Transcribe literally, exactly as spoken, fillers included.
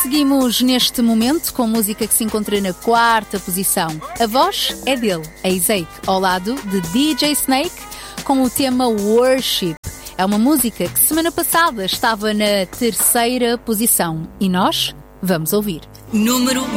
Seguimos neste momento com música que se encontra na quarta posição. A voz é dele, a Isaac, ao lado de D J Snake, com o tema Worship. É uma música que semana passada estava na terceira posição e nós vamos ouvir. Número